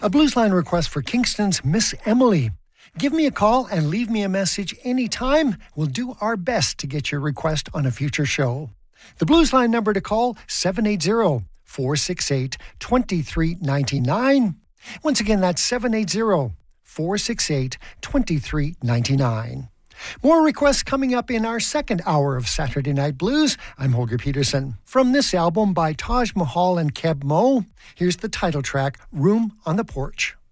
A Blues Line request for Kingston's Miss Emily. Give me a call and leave me a message anytime. We'll do our best to get your request on a future show. The Blues Line number to call, 780-468-2399. Once again, that's 780-468-2399. More requests coming up in our second hour of Saturday Night Blues. I'm Holger Peterson. From this album by Taj Mahal and Keb Mo, here's the title track, Room on the Porch.